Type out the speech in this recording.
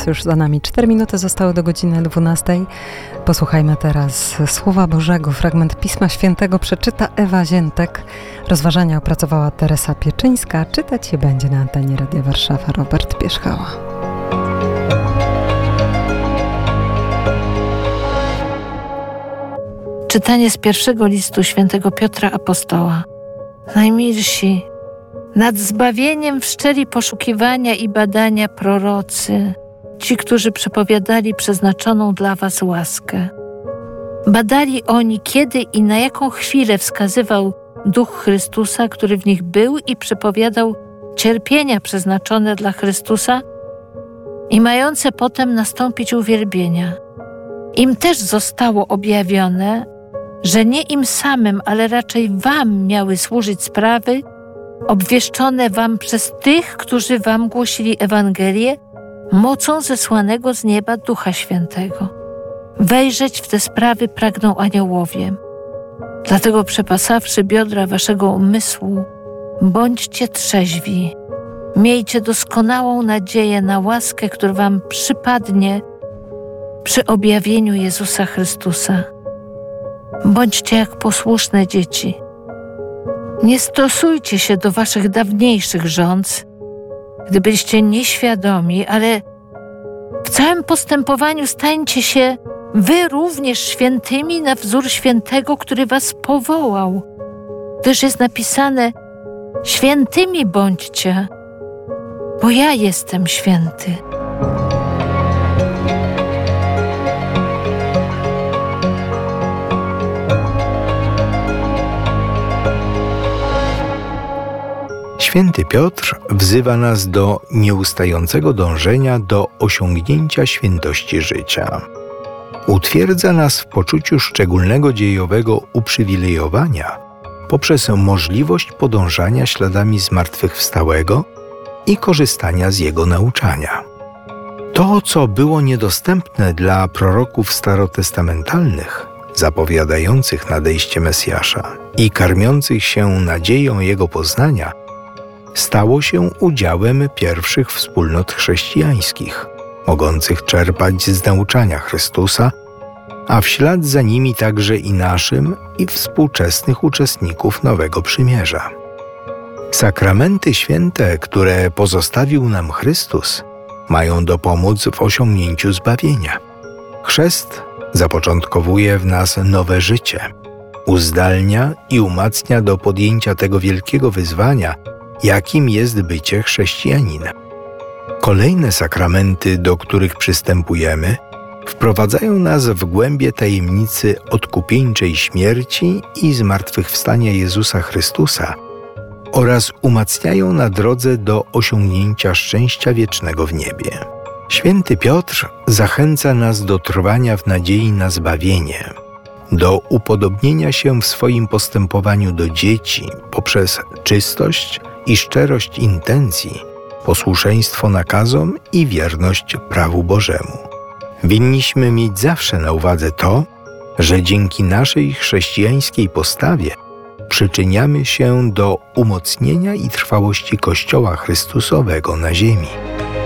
czas już za nami. 4 minuty zostały do godziny 12. Posłuchajmy teraz Słowa Bożego. Fragment Pisma Świętego przeczyta Ewa Ziętek. Rozważania opracowała Teresa Pieczyńska. Czytać je będzie na antenie Radia Warszawa Robert Pierzchała. Czytanie z pierwszego listu świętego Piotra Apostoła. Najmilsi, nad zbawieniem wszczęli poszukiwania i badania prorocy, ci, którzy przepowiadali przeznaczoną dla was łaskę. Badali oni, kiedy i na jaką chwilę wskazywał Duch Chrystusa, który w nich był i przepowiadał cierpienia przeznaczone dla Chrystusa i mające potem nastąpić uwielbienia. Im też zostało objawione, że nie im samym, ale raczej wam miały służyć sprawy obwieszczone wam przez tych, którzy wam głosili Ewangelię mocą zesłanego z nieba Ducha Świętego. Wejrzeć w te sprawy pragną aniołowie. Dlatego przepasawszy biodra waszego umysłu, bądźcie trzeźwi. Miejcie doskonałą nadzieję na łaskę, która wam przypadnie przy objawieniu Jezusa Chrystusa. Bądźcie jak posłuszne dzieci. Nie stosujcie się do waszych dawniejszych rządz, gdy byliście nieświadomi, ale w całym postępowaniu stańcie się wy również świętymi na wzór świętego, który was powołał. Gdyż jest napisane: świętymi bądźcie, bo ja jestem święty. Święty Piotr wzywa nas do nieustającego dążenia do osiągnięcia świętości życia. Utwierdza nas w poczuciu szczególnego dziejowego uprzywilejowania poprzez możliwość podążania śladami zmartwychwstałego i korzystania z jego nauczania. To, co było niedostępne dla proroków starotestamentalnych, zapowiadających nadejście Mesjasza i karmiących się nadzieją jego poznania, stało się udziałem pierwszych wspólnot chrześcijańskich, mogących czerpać z nauczania Chrystusa, a w ślad za nimi także i naszym i współczesnych uczestników Nowego Przymierza. Sakramenty święte, które pozostawił nam Chrystus, mają dopomóc w osiągnięciu zbawienia. Chrzest zapoczątkowuje w nas nowe życie, uzdalnia i umacnia do podjęcia tego wielkiego wyzwania, jakim jest bycie chrześcijaninem. Kolejne sakramenty, do których przystępujemy, wprowadzają nas w głębie tajemnicy odkupieńczej śmierci i zmartwychwstania Jezusa Chrystusa oraz umacniają na drodze do osiągnięcia szczęścia wiecznego w niebie. Święty Piotr zachęca nas do trwania w nadziei na zbawienie, do upodobnienia się w swoim postępowaniu do dzieci poprzez czystość i szczerość intencji, posłuszeństwo nakazom i wierność prawu Bożemu. Winniśmy mieć zawsze na uwadze to, że dzięki naszej chrześcijańskiej postawie przyczyniamy się do umocnienia i trwałości Kościoła Chrystusowego na ziemi.